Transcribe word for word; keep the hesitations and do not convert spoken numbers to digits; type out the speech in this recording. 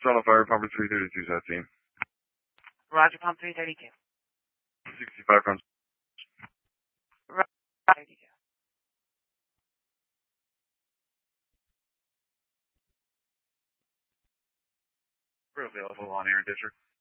Toronto Fire, Pumper three thirty-two, South Team. Roger, Pump three thirty-two. sixty-five from... Roger, thirty-two. We're available on air, District.